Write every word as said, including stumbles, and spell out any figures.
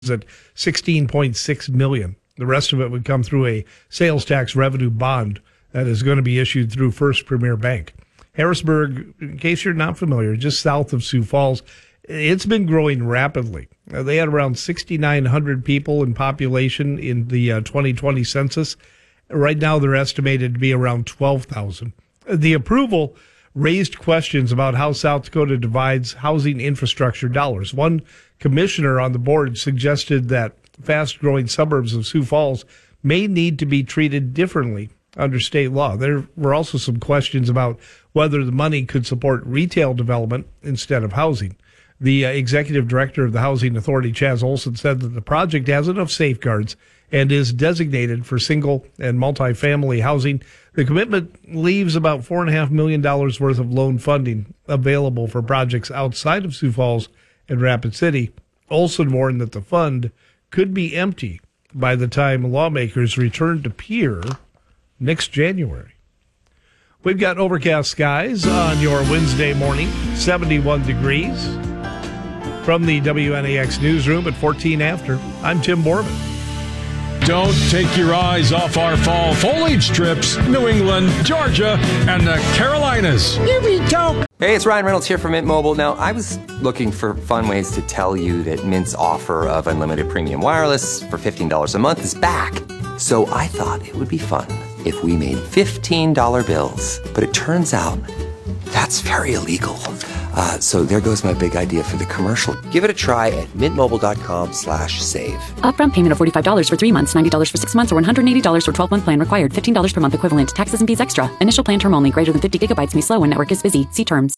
at sixteen point six million dollars. The rest of it would come through a sales tax revenue bond that is going to be issued through First Premier Bank. Harrisburg, in case you're not familiar, just south of Sioux Falls, it's been growing rapidly. Uh, they had around six thousand nine hundred people in population in the uh, twenty twenty census. Right now, they're estimated to be around twelve thousand. The approval raised questions about how South Dakota divides housing infrastructure dollars. One commissioner on the board suggested that fast-growing suburbs of Sioux Falls may need to be treated differently under state law. There were also some questions about whether the money could support retail development instead of housing. The uh, executive director of the Housing Authority, Chaz Olson, said that the project has enough safeguards and is designated for single and multifamily housing. The commitment leaves about four point five million dollars worth of loan funding available for projects outside of Sioux Falls and Rapid City. Olson warned that the fund could be empty by the time lawmakers return to Pierre next January. We've got overcast skies on your Wednesday morning, seventy-one degrees. From the W N A X newsroom at fourteen after, I'm Tim Borman. Don't take your eyes off our fall foliage trips, New England, Georgia, and the Carolinas. Here we go. Hey, it's Ryan Reynolds here from Mint Mobile. Now, I was looking for fun ways to tell you that Mint's offer of unlimited premium wireless for fifteen dollars a month is back. So I thought it would be fun if we made fifteen dollar bills. But it turns out that's very illegal. Uh, so there goes my big idea for the commercial. Give it a try at mintmobile.com slash save. Upfront payment of forty-five dollars for three months, ninety dollars for six months, or one hundred eighty dollars for twelve-month plan required. fifteen dollars per month equivalent. Taxes and fees extra. Initial plan term only. Greater than fifty gigabytes may slow when network is busy. See terms.